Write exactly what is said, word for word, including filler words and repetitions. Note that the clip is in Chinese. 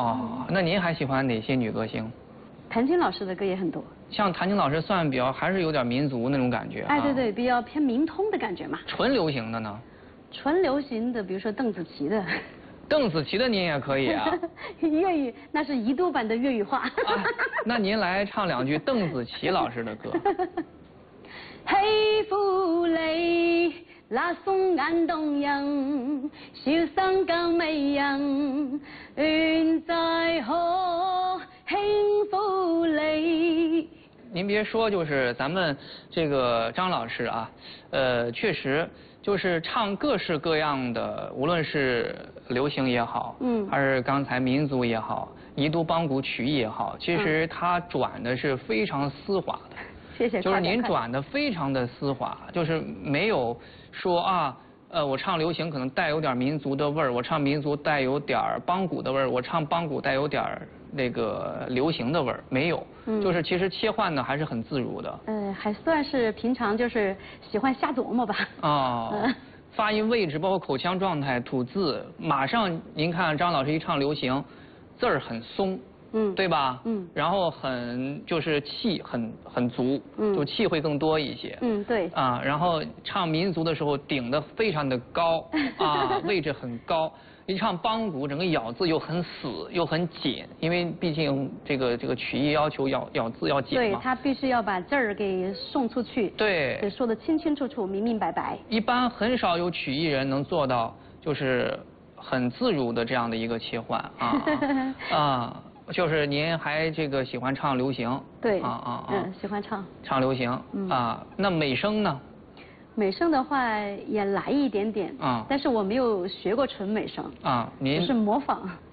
哦，那您还喜欢哪些女歌星？ 谭晶老师的歌也很多。 像谭晶老师算比较还是有点民族那种感觉。 哎，对对，比较偏民通的感觉嘛。 纯流行的呢？ 纯流行的，比如说邓紫棋的。 邓紫棋的您也可以啊。 粤语那是宜都版的粤语话。啊， 那您来唱两句邓紫棋老师的歌。 喜歡你那雙眼動人，笑聲更迷人，願再可輕撫你。 您别说，就是咱们这个张老师啊，呃，确实就是唱各式各样的，无论是流行也好，嗯，还是刚才民族也好，宜都邦古曲艺也好，其实他转的是非常丝滑的。 谢谢。 就是您转的非常的丝滑，就是没有说啊，呃，我唱流行可能带有点民族的味儿，我唱民族带有点邦古的味儿，我唱邦古带有点那个流行的味儿，没有，嗯，就是其实切换的还是很自如的。 呃，还算是平常就是喜欢瞎琢磨吧。 哦，嗯、发音位置包括口腔状态、吐字，马上您看张老师一唱流行，字儿很松。嗯，对吧？嗯，然后很就是气很很足，嗯，就气会更多一些。 嗯，对。 啊，然后唱民族的时候顶得非常的高，啊，位置很高。一唱邦古，整个咬字又很死又很紧，因为毕竟这个这个曲艺要求咬咬字要紧嘛。 对，他必须要把字儿给送出去。 对。 得说得清清楚楚、明明白白。 一般很少有曲艺人能做到，就是很自如的这样的一个切换啊啊。就是您还这个喜欢唱流行？ 对，啊啊啊，嗯，喜欢唱。 唱流行，嗯啊，那美声呢？ 美声的话也来一点点，啊，但是我没有学过纯美声。 啊，您是模仿。